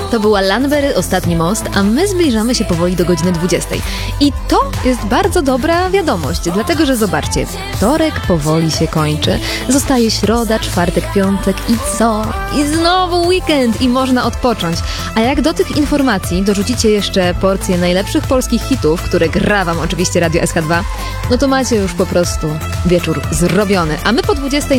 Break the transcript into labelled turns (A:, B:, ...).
A: To była Lanbery, Ostatni most, a my zbliżamy się powoli do godziny 20. I to jest bardzo dobra wiadomość, dlatego że zobaczcie, wtorek powoli się kończy. Zostaje środa, czwartek, piątek i co? I znowu weekend i można odpocząć. A jak do tych informacji dorzucicie jeszcze porcję najlepszych polskich hitów, które gra wam oczywiście Radio SH2, no to macie już po prostu wieczór zrobiony. A my po 20